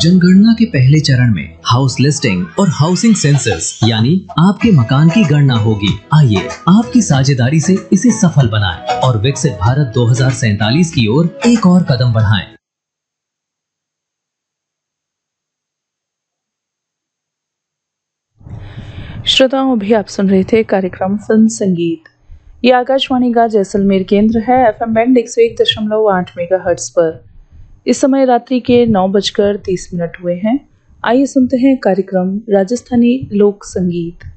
जनगणना के पहले चरण में हाउस लिस्टिंग और हाउसिंग सेंसस यानी आपके मकान की गणना होगी। आइए आपकी साझेदारी से इसे सफल बनाएं और विकसित भारत 2047 की ओर एक और कदम बढ़ाएं। श्रोताओं, अभी आप सुन रहे थे कार्यक्रम फिल्म संगीत। ये आकाशवाणी का जैसलमेर केंद्र है, FM बैंड 101.8 मेगाहर्ट्ज पर। इस समय रात्रि के 9:30 हुए हैं। आइए सुनते हैं कार्यक्रम राजस्थानी लोक संगीत।